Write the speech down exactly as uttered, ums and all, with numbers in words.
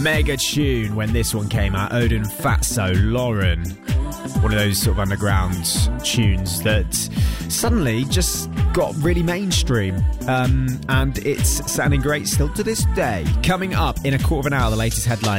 mega tune when this one came out. Odin Fatso, Lauren. One of those sort of underground tunes that suddenly just got really mainstream. Um, and it's sounding great still to this day. Coming up in a quarter of an hour, the latest headlines.